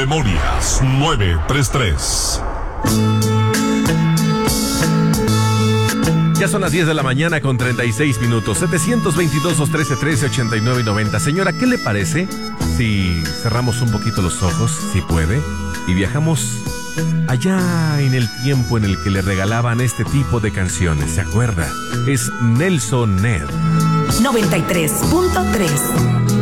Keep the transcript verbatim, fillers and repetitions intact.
Memorias nueve tres tres. Ya son las diez de la mañana con treinta y seis minutos. setecientos veintidós, doscientos trece, trece, ochenta y nueve y noventa. Señora, ¿qué le parece si cerramos un poquito los ojos, si puede, y viajamos allá en el tiempo en el que le regalaban este tipo de canciones? ¿Se acuerda? Es Nelson Ned. noventa y tres punto tres.